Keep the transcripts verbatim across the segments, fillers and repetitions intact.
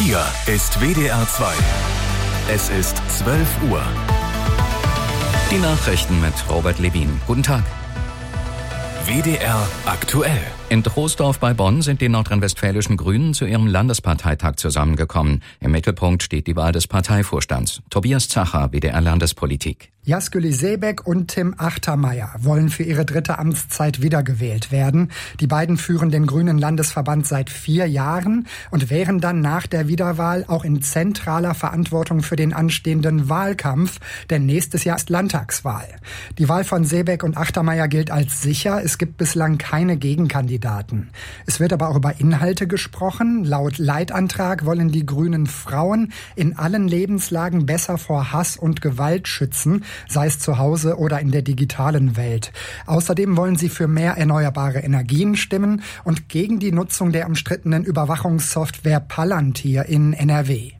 Hier ist W D R zwei. Es ist zwölf Uhr. Die Nachrichten mit Robert Levin. Guten Tag. W D R aktuell. In Troisdorf bei Bonn sind die nordrhein-westfälischen Grünen zu ihrem Landesparteitag zusammengekommen. Im Mittelpunkt steht die Wahl des Parteivorstands. Tobias Zacher, W D R Landespolitik. Jasküli Seebek und Tim Achtermeier wollen für ihre dritte Amtszeit wiedergewählt werden. Die beiden führen den Grünen Landesverband seit vier Jahren und wären dann nach der Wiederwahl auch in zentraler Verantwortung für den anstehenden Wahlkampf, denn nächstes Jahr ist Landtagswahl. Die Wahl von Seebek und Achtermeier gilt als sicher. Es gibt bislang keine Gegenkandidaten. Es wird aber auch über Inhalte gesprochen. Laut Leitantrag wollen die Grünen Frauen in allen Lebenslagen besser vor Hass und Gewalt schützen, sei es zu Hause oder in der digitalen Welt. Außerdem wollen sie für mehr erneuerbare Energien stimmen und gegen die Nutzung der umstrittenen Überwachungssoftware Palantir in N R W.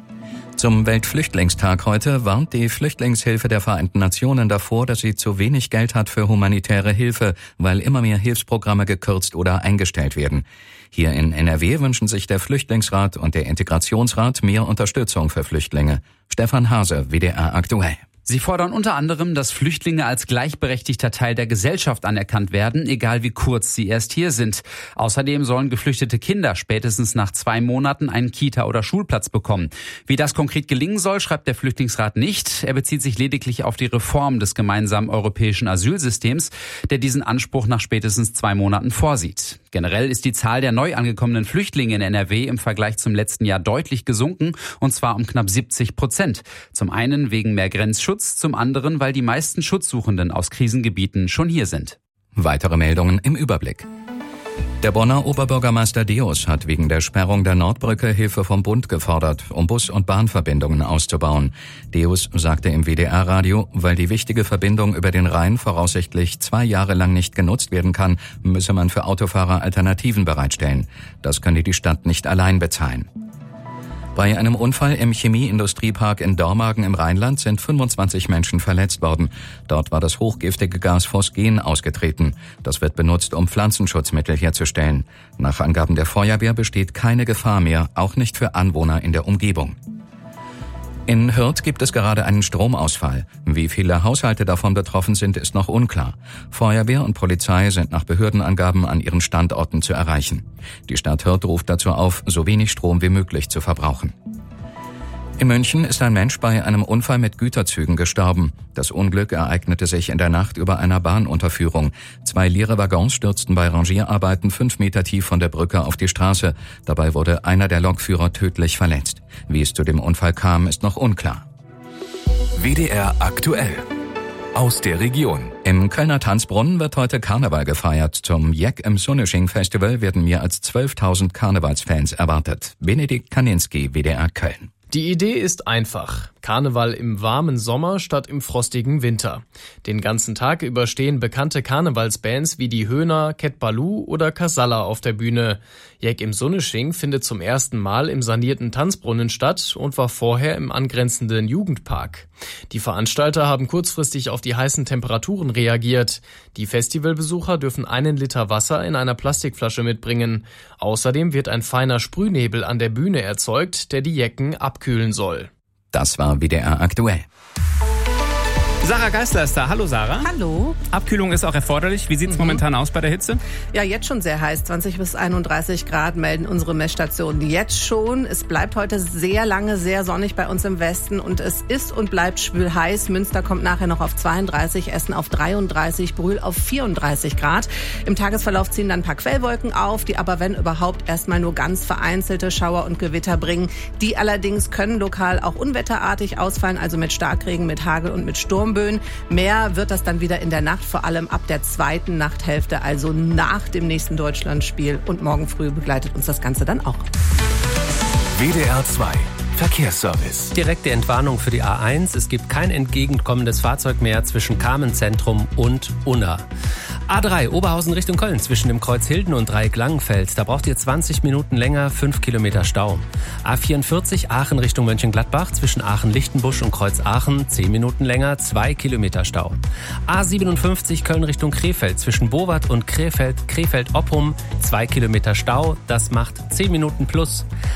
Zum Weltflüchtlingstag heute warnt die Flüchtlingshilfe der Vereinten Nationen davor, dass sie zu wenig Geld hat für humanitäre Hilfe, weil immer mehr Hilfsprogramme gekürzt oder eingestellt werden. Hier in N R W wünschen sich der Flüchtlingsrat und der Integrationsrat mehr Unterstützung für Flüchtlinge. Stefan Hase, W D R aktuell. Sie fordern unter anderem, dass Flüchtlinge als gleichberechtigter Teil der Gesellschaft anerkannt werden, egal wie kurz sie erst hier sind. Außerdem sollen geflüchtete Kinder spätestens nach zwei Monaten einen Kita- oder Schulplatz bekommen. Wie das konkret gelingen soll, schreibt der Flüchtlingsrat nicht. Er bezieht sich lediglich auf die Reform des gemeinsamen europäischen Asylsystems, der diesen Anspruch nach spätestens zwei Monaten vorsieht. Generell ist die Zahl der neu angekommenen Flüchtlinge in N R W im Vergleich zum letzten Jahr deutlich gesunken, und zwar um knapp siebzig Prozent. Zum einen wegen mehr Grenzschutz, zum anderen, weil die meisten Schutzsuchenden aus Krisengebieten schon hier sind. Weitere Meldungen im Überblick. Der Bonner Oberbürgermeister Deus hat wegen der Sperrung der Nordbrücke Hilfe vom Bund gefordert, um Bus- und Bahnverbindungen auszubauen. Deus sagte im W D R-Radio, weil die wichtige Verbindung über den Rhein voraussichtlich zwei Jahre lang nicht genutzt werden kann, müsse man für Autofahrer Alternativen bereitstellen. Das könne die Stadt nicht allein bezahlen. Bei einem Unfall im Chemieindustriepark in Dormagen im Rheinland sind fünfundzwanzig Menschen verletzt worden. Dort war das hochgiftige Gas Phosgen ausgetreten. Das wird benutzt, um Pflanzenschutzmittel herzustellen. Nach Angaben der Feuerwehr besteht keine Gefahr mehr, auch nicht für Anwohner in der Umgebung. In Hürth gibt es gerade einen Stromausfall. Wie viele Haushalte davon betroffen sind, ist noch unklar. Feuerwehr und Polizei sind nach Behördenangaben an ihren Standorten zu erreichen. Die Stadt Hürth ruft dazu auf, so wenig Strom wie möglich zu verbrauchen. In München ist ein Mensch bei einem Unfall mit Güterzügen gestorben. Das Unglück ereignete sich in der Nacht über einer Bahnunterführung. Zwei leere Waggons stürzten bei Rangierarbeiten fünf Meter tief von der Brücke auf die Straße. Dabei wurde einer der Lokführer tödlich verletzt. Wie es zu dem Unfall kam, ist noch unklar. W D R aktuell. Aus der Region. Im Kölner Tanzbrunnen wird heute Karneval gefeiert. Zum Jeck im Sunnesching Festival werden mehr als zwölftausend Karnevalsfans erwartet. Benedikt Kaninski, W D R Köln. Die Idee ist einfach. Karneval im warmen Sommer statt im frostigen Winter. Den ganzen Tag über stehen bekannte Karnevalsbands wie die Höhner, Ket Balou oder Casalla auf der Bühne. Jeck im Sunnesching findet zum ersten Mal im sanierten Tanzbrunnen statt und war vorher im angrenzenden Jugendpark. Die Veranstalter haben kurzfristig auf die heißen Temperaturen reagiert. Die Festivalbesucher dürfen einen Liter Wasser in einer Plastikflasche mitbringen. Außerdem wird ein feiner Sprühnebel an der Bühne erzeugt, der die Jecken abkühlen soll. Das war W D R aktuell. Sarah Geisler ist da. Hallo Sarah. Hallo. Abkühlung ist auch erforderlich. Wie sieht es mhm. momentan aus bei der Hitze? Ja, jetzt schon sehr heiß. zwanzig bis einunddreißig Grad melden unsere Messstationen jetzt schon. Es bleibt heute sehr lange sehr sonnig bei uns im Westen und es ist und bleibt schwül heiß. Münster kommt nachher noch auf zweiunddreißig, Essen auf dreiunddreißig, Brühl auf vierunddreißig Grad. Im Tagesverlauf ziehen dann ein paar Quellwolken auf, die aber wenn überhaupt erstmal nur ganz vereinzelte Schauer und Gewitter bringen. Die allerdings können lokal auch unwetterartig ausfallen, also mit Starkregen, mit Hagel und mit Sturmböen. Mehr wird das dann wieder in der Nacht, vor allem ab der zweiten Nachthälfte, also nach dem nächsten Deutschlandspiel. Und morgen früh begleitet uns das Ganze dann auch. W D R zwei Verkehrsservice. Direkte Entwarnung für die A eins. Es gibt kein entgegenkommendes Fahrzeug mehr zwischen Kamenzentrum und Unna. A drei Oberhausen Richtung Köln zwischen dem Kreuz Hilden und Dreieck Langenfeld. Da braucht ihr zwanzig Minuten länger, fünf Kilometer Stau. A vierundvierzig Aachen Richtung Mönchengladbach zwischen Aachen-Lichtenbusch und Kreuz Aachen zehn Minuten länger, zwei Kilometer Stau. A siebenundfünfzig Köln Richtung Krefeld zwischen Bowart und Krefeld, Krefeld-Oppum zwei Kilometer Stau. Das macht zehn Minuten plus.